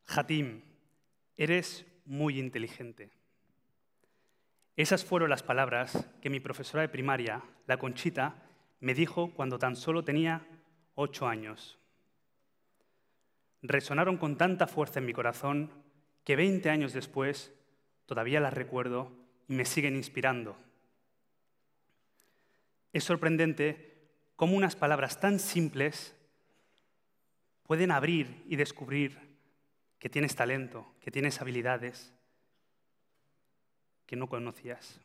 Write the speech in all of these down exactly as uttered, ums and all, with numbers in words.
Hatim, eres muy inteligente. Esas fueron las palabras que mi profesora de primaria, la Conchita, me dijo cuando tan solo tenía ocho años. Resonaron con tanta fuerza en mi corazón que veinte años después todavía las recuerdo y me siguen inspirando. Es sorprendente cómo unas palabras tan simples pueden abrir y descubrir que tienes talento, que tienes habilidades que no conocías.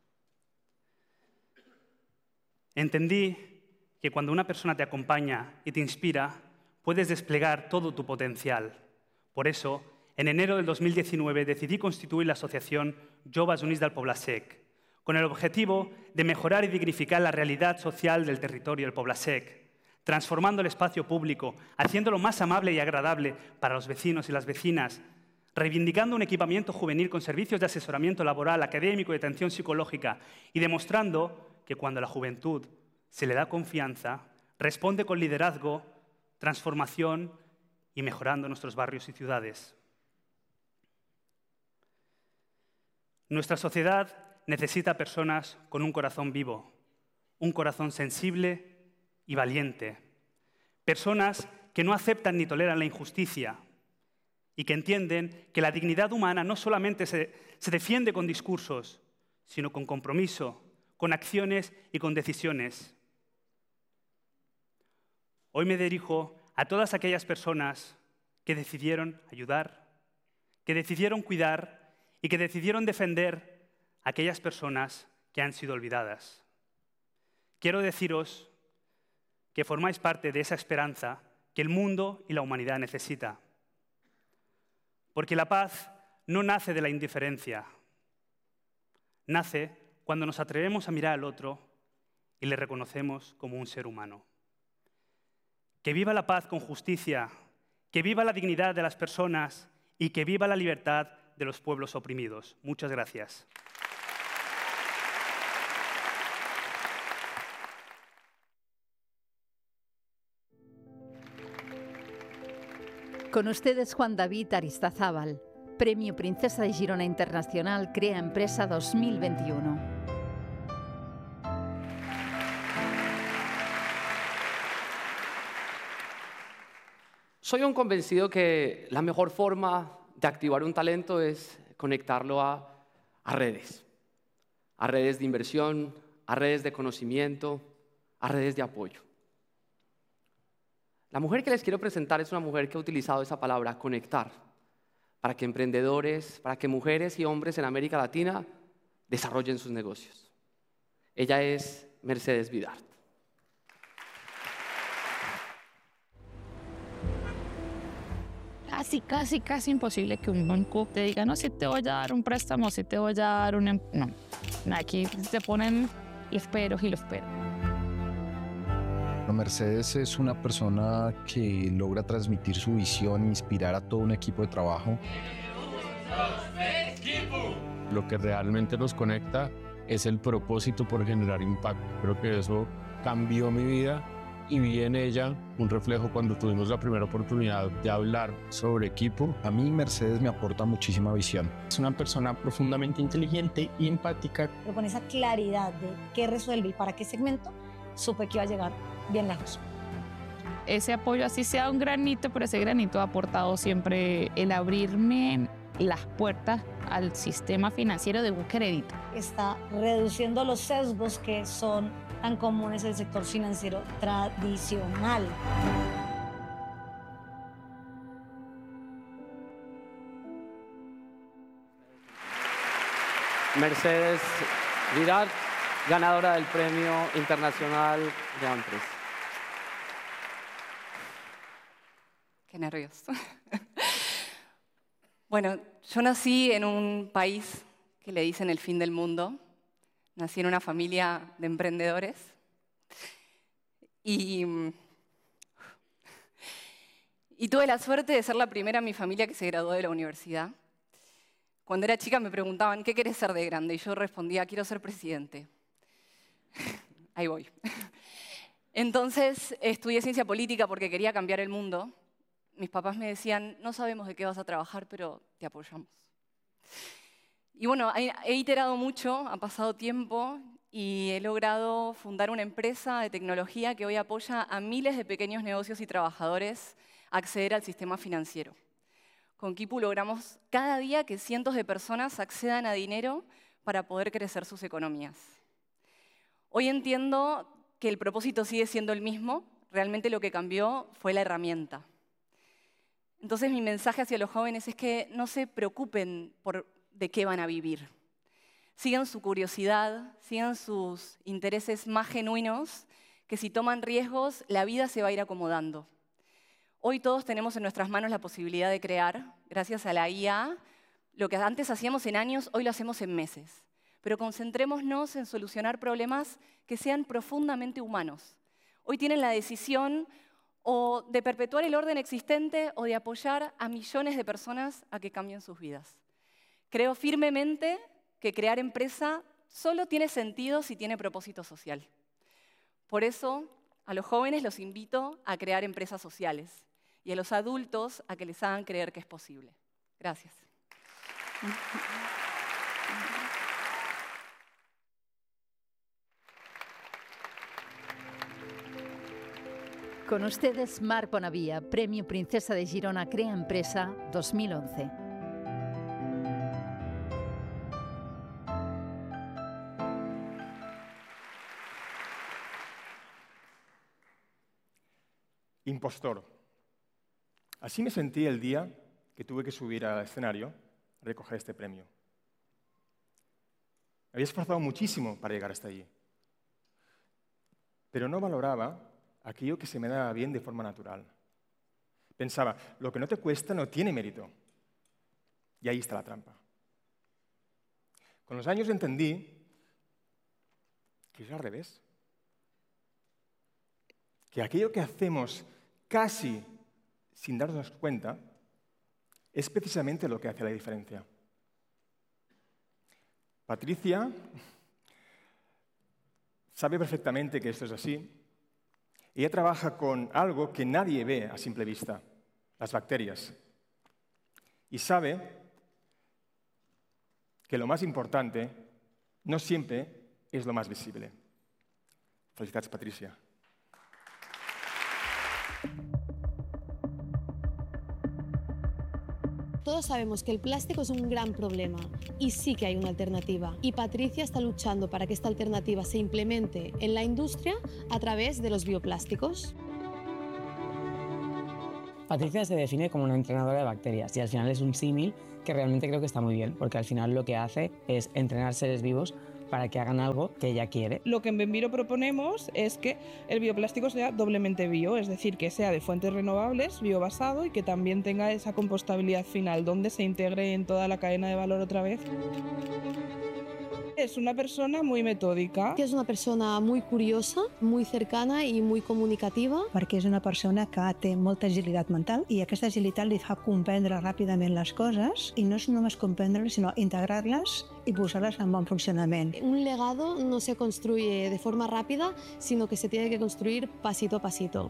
Entendí que cuando una persona te acompaña y te inspira, puedes desplegar todo tu potencial. Por eso, en enero del dos mil diecinueve decidí constituir la asociación Joves Units del Poble-sec, con el objetivo de mejorar y dignificar la realidad social del territorio del Poble-sec, transformando el espacio público, haciéndolo más amable y agradable para los vecinos y las vecinas, reivindicando un equipamiento juvenil con servicios de asesoramiento laboral, académico y de atención psicológica y demostrando que cuando a la juventud se le da confianza, responde con liderazgo, transformación y mejorando nuestros barrios y ciudades. Nuestra sociedad necesita personas con un corazón vivo, un corazón sensible y valiente. Personas que no aceptan ni toleran la injusticia y que entienden que la dignidad humana no solamente se, se defiende con discursos, sino con compromiso, con acciones y con decisiones. Hoy me dirijo a todas aquellas personas que decidieron ayudar, que decidieron cuidar y que decidieron defender a aquellas personas que han sido olvidadas. Quiero deciros que formáis parte de esa esperanza que el mundo y la humanidad necesita. Porque la paz no nace de la indiferencia, nace cuando nos atrevemos a mirar al otro y le reconocemos como un ser humano. Que viva la paz con justicia, que viva la dignidad de las personas y que viva la libertad de los pueblos oprimidos. Muchas gracias. Con ustedes Juan David Aristazábal, Premio Princesa de Girona Internacional Crea Empresa dos mil veintiuno. Soy un convencido que la mejor forma de activar un talento es conectarlo a, a redes, a redes de inversión, a redes de conocimiento, a redes de apoyo. La mujer que les quiero presentar es una mujer que ha utilizado esa palabra, conectar, para que emprendedores, para que mujeres y hombres en América Latina desarrollen sus negocios. Ella es Mercedes Vidart. Casi, casi, casi imposible que un banco te diga, no, si te voy a dar un préstamo, si te voy a dar un... No, aquí te ponen los peros y los peros. Mercedes es una persona que logra transmitir su visión e inspirar a todo un equipo de trabajo. Lo que realmente nos conecta es el propósito por generar impacto. Creo que eso cambió mi vida y vi en ella un reflejo cuando tuvimos la primera oportunidad de hablar sobre equipo. A mí Mercedes me aporta muchísima visión. Es una persona profundamente inteligente y empática. Pero con esa claridad de qué resuelve y para qué segmento, supe que iba a llegar bien lejos. Ese apoyo, así sea un granito, pero ese granito ha aportado siempre el abrirme las puertas al sistema financiero de un crédito. Está reduciendo los sesgos que son tan comunes en el sector financiero tradicional. Mercedes Vidart, ganadora del Premio Internacional de Ampres. Qué nervios. Bueno, yo nací en un país que le dicen el fin del mundo. Nací en una familia de emprendedores. Y, y tuve la suerte de ser la primera en mi familia que se graduó de la universidad. Cuando era chica me preguntaban, ¿qué querés ser de grande? Y yo respondía, quiero ser presidente. Ahí voy. Entonces estudié ciencia política porque quería cambiar el mundo. mis papás me decían, no sabemos de qué vas a trabajar, pero te apoyamos. Y bueno, he, he iterado mucho, ha pasado tiempo y he logrado fundar una empresa de tecnología que hoy apoya a miles de pequeños negocios y trabajadores a acceder al sistema financiero. Con Kipu logramos cada día que cientos de personas accedan a dinero para poder crecer sus economías. Hoy entiendo que el propósito sigue siendo el mismo, realmente lo que cambió fue la herramienta. Entonces mi mensaje hacia los jóvenes es que no se preocupen por de qué van a vivir. Sigan su curiosidad, sigan sus intereses más genuinos, que si toman riesgos, la vida se va a ir acomodando. Hoy todos tenemos en nuestras manos la posibilidad de crear, gracias a la I A, lo que antes hacíamos en años, hoy lo hacemos en meses. Pero concentrémonos en solucionar problemas que sean profundamente humanos. Hoy tienen la decisión o de perpetuar el orden existente o de apoyar a millones de personas a que cambien sus vidas. Creo firmemente que crear empresa solo tiene sentido si tiene propósito social. Por eso, a los jóvenes los invito a crear empresas sociales y a los adultos a que les hagan creer que es posible. Gracias. Con ustedes, Marc Bonavia, Premio Princesa de Girona Crea Empresa dos mil once. Impostor. Así me sentí el día que tuve que subir al escenario a recoger este premio. Me había esforzado muchísimo para llegar hasta allí, pero no valoraba aquello que se me daba bien de forma natural. Pensaba, lo que no te cuesta no tiene mérito. Y ahí está la trampa. Con los años entendí que es al revés. Que aquello que hacemos casi sin darnos cuenta es precisamente lo que hace la diferencia. Patricia sabe perfectamente que esto es así. Ella trabaja con algo que nadie ve a simple vista, las bacterias. Y sabe que lo más importante no siempre es lo más visible. Felicidades, Patricia. Todos sabemos que el plástico es un gran problema y sí que hay una alternativa. Y Patricia está luchando para que esta alternativa se implemente en la industria a través de los bioplásticos. Patricia se define como una entrenadora de bacterias y al final es un símil que realmente creo que está muy bien, porque al final lo que hace es entrenar seres vivos para que hagan algo que ella quiere. Lo que en Benviro proponemos es que el bioplástico sea doblemente bio, es decir, que sea de fuentes renovables, biobasado y que también tenga esa compostabilidad final, donde se integre en toda la cadena de valor otra vez. Es una persona muy metódica. Es una persona muy curiosa, muy cercana i muy comunicativa. Perquè és una persona que té molta agilitat mental i aquesta agilitat li fa comprendre ràpidament les coses i no és només comprendre-les, sinó integrar-les y posarlas en buen funcionamiento. Un legado no se construye de forma rápida, sino que se tiene que construir pasito a pasito.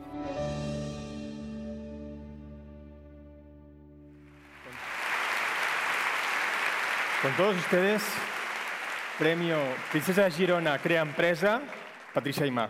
Con todos ustedes, Premio Princesa de Girona Crea Empresa, Patricia Aymar.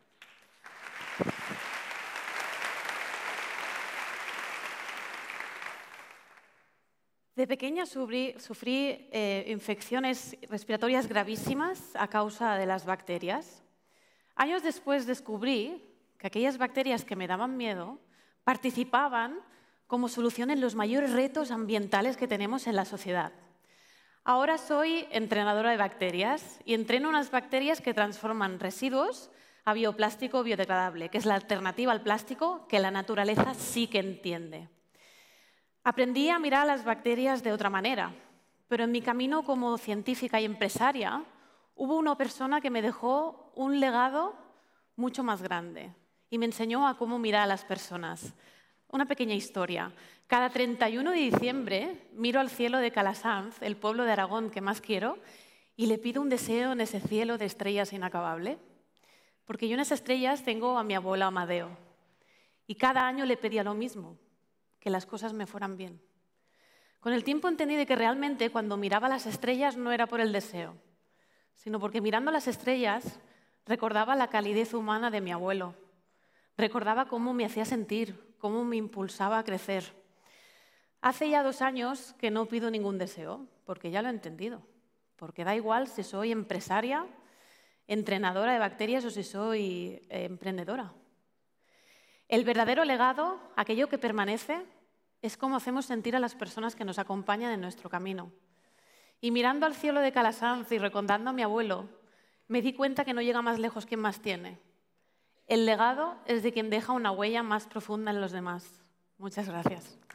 De pequeña sufrí, sufrí eh, infecciones respiratorias gravísimas a causa de las bacterias. Años después descubrí que aquellas bacterias que me daban miedo participaban como solución en los mayores retos ambientales que tenemos en la sociedad. Ahora soy entrenadora de bacterias y entreno unas bacterias que transforman residuos a bioplástico biodegradable, que es la alternativa al plástico que la naturaleza sí que entiende. Aprendí a mirar a las bacterias de otra manera, pero en mi camino como científica y empresaria hubo una persona que me dejó un legado mucho más grande y me enseñó a cómo mirar a las personas. Una pequeña historia. Cada treinta y uno de diciembre miro al cielo de Calasanz, el pueblo de Aragón que más quiero, y le pido un deseo en ese cielo de estrellas inacabable. Porque yo en esas estrellas tengo a mi abuelo Amadeo. Y cada año le pedía lo mismo. que las cosas me fueran bien. Con el tiempo entendí de que realmente cuando miraba las estrellas no era por el deseo, sino porque mirando las estrellas recordaba la calidez humana de mi abuelo, recordaba cómo me hacía sentir, cómo me impulsaba a crecer. Hace ya dos años que no pido ningún deseo, porque ya lo he entendido, porque da igual si soy empresaria, entrenadora de bacterias o si soy eh, emprendedora. El verdadero legado, aquello que permanece, es cómo hacemos sentir a las personas que nos acompañan en nuestro camino. Y mirando al cielo de Calasanz y recordando a mi abuelo, me di cuenta que no llega más lejos quien más tiene. El legado es de quien deja una huella más profunda en los demás. Muchas gracias.